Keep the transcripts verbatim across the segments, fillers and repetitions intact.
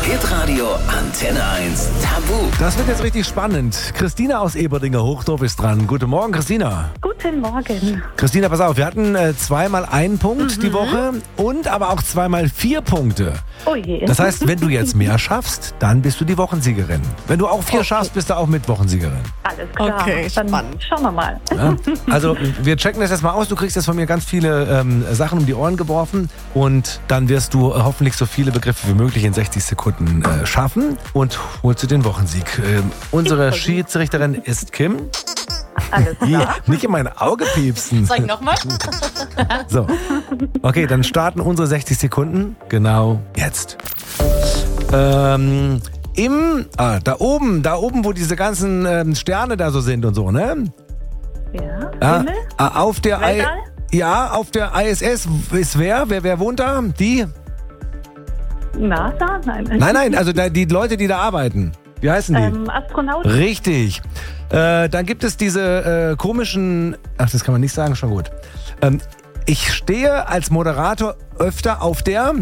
Hitradio Antenne eins Tabu. Das wird jetzt richtig spannend. Christina aus Eberdinger Hochdorf ist dran. Guten Morgen, Christina. Guten Morgen. Christina, pass auf, wir hatten äh, zweimal einen Punkt mhm. die Woche und aber auch zweimal vier Punkte. Oh je. Das heißt, wenn du jetzt mehr schaffst, dann bist du die Wochensiegerin. Wenn du auch vier okay. schaffst, bist du auch mit Wochensiegerin. Alles klar. Okay, dann spannend. schauen wir mal. Ja? Also wir checken das jetzt mal aus. Du kriegst jetzt von mir ganz viele ähm, Sachen um die Ohren geworfen und dann wirst du äh, hoffentlich so viele Begriffe wie möglich in sechzig Sekunden äh, schaffen und holst du den Wochensieg. Ähm, unsere Schiedsrichterin ist Kim. Alles klar. Nicht in mein Auge piepsen. Sag nochmal. So. Okay, dann starten unsere sechzig Sekunden genau jetzt. Ähm, im, ah, da oben, da oben, wo diese ganzen ähm, Sterne da so sind und so, ne? Ja, Ah, Himmel? ah, auf der I, Weltall? ja, auf der I S S ist wer? Wer, wer wohnt da? Die? NASA? Nein. Nein, nein, also da, die Leute, die da arbeiten. Wie heißen die? Ähm, Astronauten? Richtig. Äh, dann gibt es diese äh, komischen... Ach, das kann man nicht sagen, schon gut. Ähm, ich stehe als Moderator öfter auf der...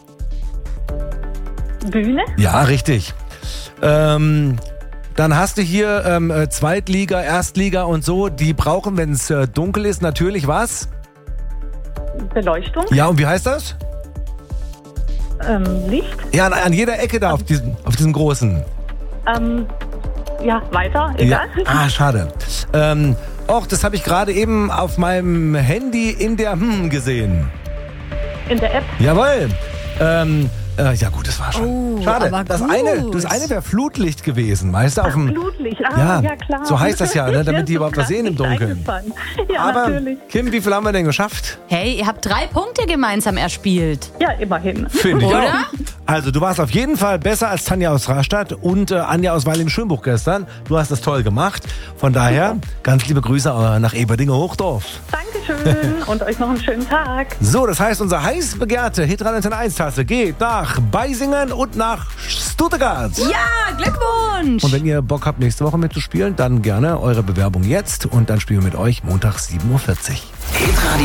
Bühne? Ja, richtig. Ähm, dann hast du hier ähm, äh, Zweitliga, Erstliga und so. Die brauchen, wenn es äh, dunkel ist, natürlich was? Beleuchtung? Ja, und wie heißt das? Ähm, Licht? Ja, an, an jeder Ecke da auf diesem, auf diesem großen. Ähm, ja, weiter? Ja. Egal. Ah, schade. Ähm, och, das habe ich gerade eben auf meinem Handy in der hm gesehen. In der App? Jawohl. Ähm, äh, ja gut, das war schon. Oh, schade. aber Das gut. eine, das eine wäre Flutlicht gewesen, weißt du, auf dem. Blutlicht, ah, Ja, ja, klar. so heißt das ja, ne, damit Ja, die so überhaupt was krass sehen im nicht Dunkeln. eingefallen. Ja, Aber natürlich. Kim, wie viel haben wir denn geschafft? Hey, ihr habt drei Punkte gemeinsam erspielt. Ja, immerhin. Finde ich Oder? auch. Also du warst auf jeden Fall besser als Tanja aus Rastatt und äh, Anja aus Weil im Schönbuch gestern. Du hast das toll gemacht. Von daher ganz liebe Grüße äh, nach Eberdinger Hochdorf. Dankeschön und euch noch einen schönen Tag. So, das heißt, unsere heiß begehrte Hitradio Antenne eins Tasse geht nach Beisingen und nach Stuttgart. Ja, Glückwunsch! Und wenn ihr Bock habt, nächste Woche mitzuspielen, dann gerne eure Bewerbung jetzt und dann spielen wir mit euch montags sieben Uhr vierzig. Hitradio